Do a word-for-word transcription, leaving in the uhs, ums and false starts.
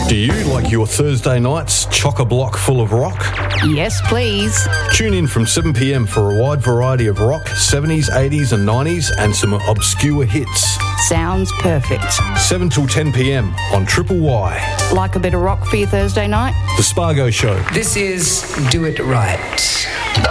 Do you like your Thursday nights chock-a-block full of rock? Yes, please. Tune in from seven p m for a wide variety of rock, seventies, eighties and nineties and some obscure hits. Sounds perfect. seven till ten p m on Triple Y. Like a bit of rock for your Thursday night? The Spargo Show. This is Do It Right.